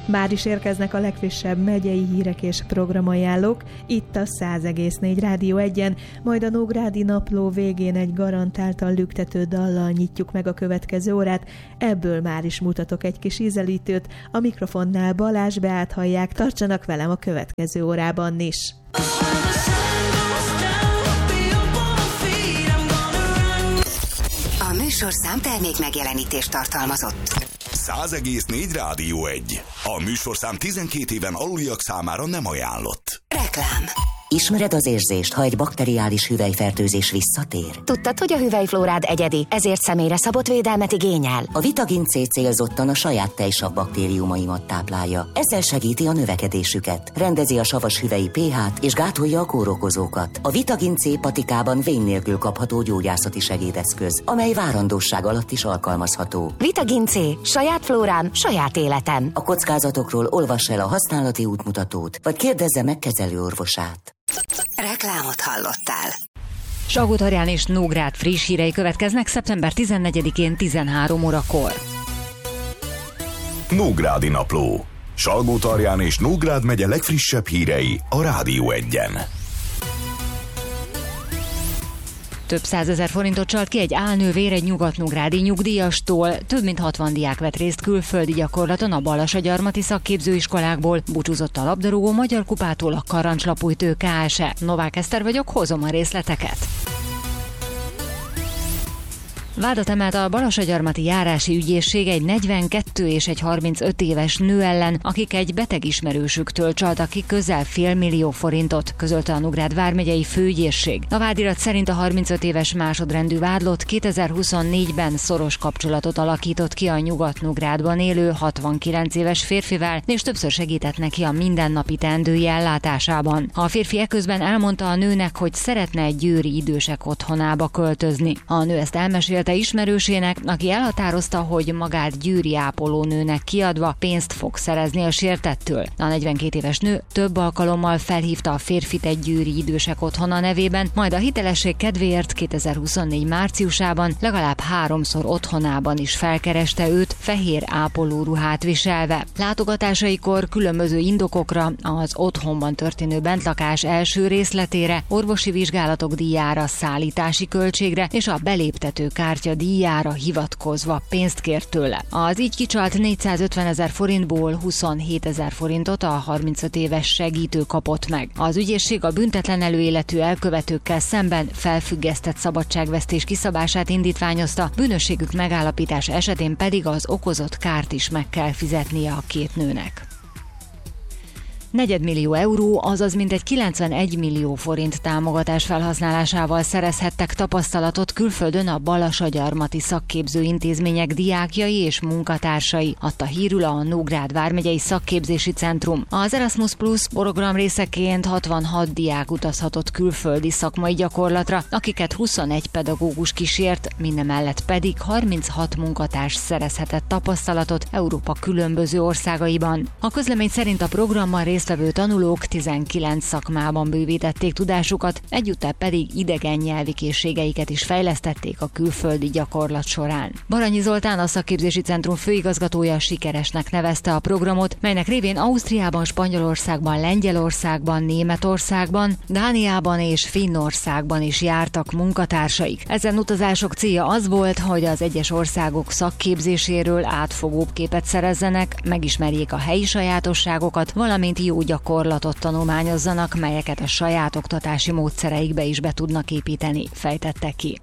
Már is érkeznek a legfrissebb megyei hírek és programajánlók, itt a 100,4 Rádió 1-en, majd a Nógrádi Napló végén egy garantáltan lüktető dallal nyitjuk meg a következő órát, ebből már is mutatok egy kis ízelítőt, a mikrofonnál Balázs Beát hallják, tartsanak velem a következő órában is. A műsorszám termék megjelenítést tartalmazott. 100,4 Rádió 1. A műsorszám 12 éven aluliak számára nem ajánlott. Reklám. Ismered az érzést, ha egy bakteriális hüvelyfertőzés visszatér? Tudtad, hogy a hüvelyflórád egyedi, ezért személyre szabott védelmet igényel? A Vitagin C célzottan a saját tejsav baktériumaimat táplálja. Ezzel segíti a növekedésüket, rendezi a savas hüvelyi pH-t és gátolja a kórokozókat. A Vitagin C patikában vén nélkül kapható gyógyászati segédeszköz, amely várandósság alatt is alkalmazható. Vitagin C. Saját flórám, saját életem. A kockázatokról olvass el a használati útmutatót, vagy kérdezze meg kezelőorvosát. Reklámot hallottál. Salgótarján és Nógrád friss hírei következnek szeptember 14-én 13 órakor. Nógrádi Napló. Salgótarján és Nógrád megye legfrissebb hírei a Rádió 1-en. Több 100 000 forintot csalt ki egy álnővér egy nyugat-nógrádi nyugdíjastól. Több mint 60 diák vett részt külföldi gyakorlaton a Balassagyarmati szakképzőiskolákból, búcsúzott a labdarúgó Magyar Kupától a Karancslapújtő KSE. Novák Eszter vagyok, hozom a részleteket. Vádat emelt a Balassagyarmati járási ügyészség egy 42 és egy 35 éves nő ellen, akik egy beteg ismerősüktől csaltak ki közel $500 000 forintot, közölte a Nógrád vármegyei főügyészség. A vádirat szerint a 35 éves másodrendű vádlott 2024-ben szoros kapcsolatot alakított ki a Nyugat-Nógrádban élő 69 éves férfivel, és többször segített neki a mindennapi teendői ellátásában. A férfi eközben elmondta a nőnek, hogy szeretne egy győri idősek otthonába költözni. A nő ezt elmesélte ismerősének, aki elhatározta, hogy magát győri ápolónőnek kiadva pénzt fog szerezni a sértettől. A 42 éves nő több alkalommal felhívta a férfit egy győri idősek otthona nevében, majd a hitelesség kedvéért 2024 márciusában legalább 3-szor otthonában is felkereste őt fehér ápolóruhát viselve. Látogatásaikor különböző indokokra, az otthonban történő bentlakás első részletére, orvosi vizsgálatok díjára, szállítási költségre és a beléptető kártya díjára hivatkozva pénzt kért tőle. Az így kicsalt 450 000 forintból 27 000 forintot a 35 éves segítő kapott meg. Az ügyészség a büntetlen előéletű elkövetőkkel szemben felfüggesztett szabadságvesztés kiszabását indítványozta, bűnösségük megállapítása esetén pedig az okozott kárt is meg kell fizetnie a két nőnek. 4 millió euró, azaz mintegy 91 millió forint támogatás felhasználásával szerezhettek tapasztalatot külföldön a Balassagyarmati szakképző intézmények diákjai és munkatársai, adta hírül a Nógrád vármegyei szakképzési centrum. Az Erasmus Plus program részeként 66 diák utazhatott külföldi szakmai gyakorlatra, akiket 21 pedagógus kísért, mindemellett pedig 36 munkatárs szerezhetett tapasztalatot Európa különböző országaiban. A közlemény szerint a programban résztvevő tanulók 19 szakmában bővítették tudásukat, egyúttal pedig idegen nyelvi készségeiket is fejlesztették a külföldi gyakorlat során. Baranyi Zoltán, a szakképzési centrum főigazgatója sikeresnek nevezte a programot, melynek révén Ausztriában, Spanyolországban, Lengyelországban, Németországban, Dániában és Finnországban is jártak munkatársaik. Ezen utazások célja az volt, hogy az egyes országok szakképzéséről átfogóbb képet szerezzenek, megismerjék a helyi sajátosságokat, valamint jó gyakorlatot tanulmányozzanak, melyeket a saját oktatási módszereikbe is be tudnak építeni, fejtette ki.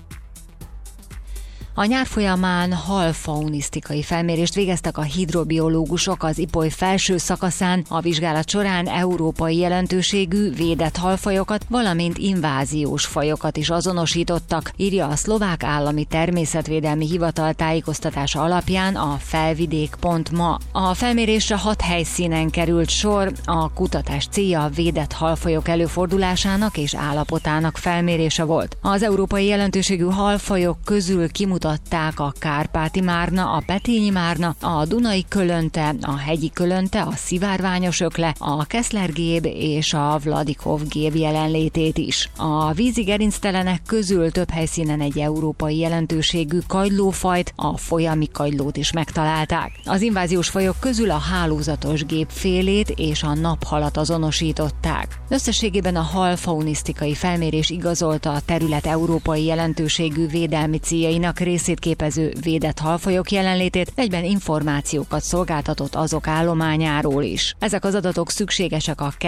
A nyár folyamán halfaunisztikai felmérést végeztek a hidrobiológusok az Ipoly felső szakaszán. A vizsgálat során európai jelentőségű védett halfajokat, valamint inváziós fajokat is azonosítottak, írja a Szlovák Állami Természetvédelmi Hivatal tájékoztatása alapján a felvidék.ma. A felmérésre 6 helyszínen került sor, a kutatás célja a védett halfajok előfordulásának és állapotának felmérése volt. Az európai jelentőségű halfajok közül kimutatták kutatták a kárpáti márna, a petényi márna, a dunai kölönte, a hegyi kölönte, a szivárványos ökle, a Keszler-gép és a Vladikov-gép jelenlétét is. A vízi gerinctelenek közül több helyszínen egy európai jelentőségű kagylófajt, a folyami kagylót is megtalálták. Az inváziós fajok közül a hálózatos gépfélét és a naphalat azonosították. Összességében a hal faunisztikai felmérés igazolta a terület európai jelentőségű védelmi céljainak részét képező védett halfajok jelenlétét, egyben információkat szolgáltatott azok állományáról is. Ezek az adatok szükségesek a